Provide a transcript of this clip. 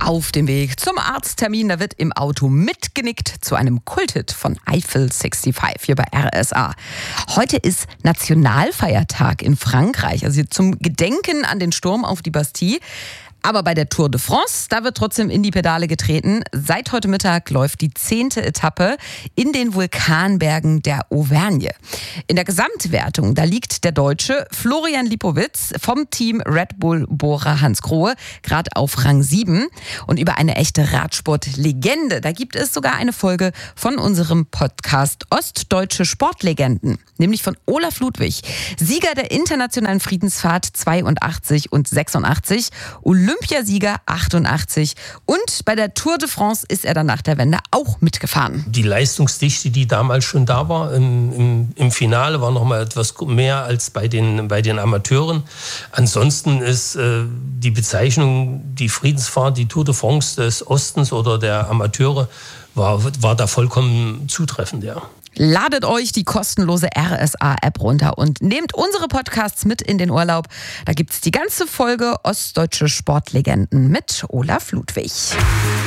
Auf dem Weg zum Arzttermin, da wird im Auto mitgenickt zu einem Kulthit von Eiffel 65 hier bei RSA. Heute ist Nationalfeiertag in Frankreich, also zum Gedenken an den Sturm auf die Bastille. Aber bei der Tour de France, da wird trotzdem in die Pedale getreten. Seit heute Mittag läuft die 10. Etappe in den Vulkanbergen der Auvergne. In der Gesamtwertung, da liegt der Deutsche Florian Lipowitz vom Team Red Bull Bora Hansgrohe gerade auf Rang 7. Und über eine echte Radsportlegende, da gibt es sogar eine Folge von unserem Podcast Ostdeutsche Sportlegenden, nämlich von Olaf Ludwig, Sieger der internationalen Friedensfahrt 82 und 86, Olympiasieger 88 und bei der Tour de France ist er dann nach der Wende auch mitgefahren. Die Leistungsdichte, die damals schon da war, im Finale war noch mal etwas mehr als bei den Amateuren. Ansonsten ist die Bezeichnung, die Friedensfahrt, die Tour de France des Ostens oder der Amateure, war da vollkommen zutreffend, ja. Ladet euch die kostenlose RSA-App runter und nehmt unsere Podcasts mit in den Urlaub. Da gibt's die ganze Folge Ostdeutsche Sportlegenden mit Olaf Ludwig.